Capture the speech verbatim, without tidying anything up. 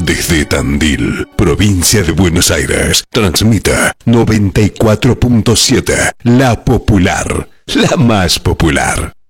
Desde Tandil, provincia de Buenos Aires, transmite noventa y cuatro punto siete, La Popular, la más popular.